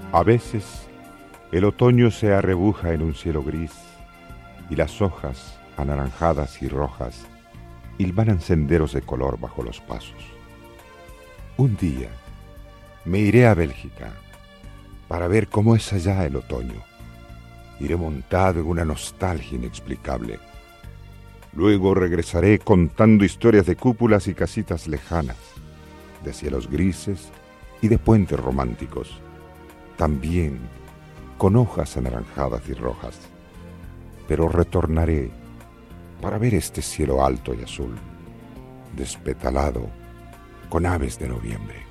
A veces, el otoño se arrebuja en un cielo gris y las hojas, anaranjadas y rojas, hilvanan senderos de color bajo los pasos. Un día me iré a Bélgica para ver cómo es allá el otoño. Iré montado en una nostalgia inexplicable. Luego regresaré contando historias de cúpulas y casitas lejanas, de cielos grises y de puentes románticos, también con hojas anaranjadas y rojas. Pero retornaré para ver este cielo alto y azul, despetalado con aves de noviembre.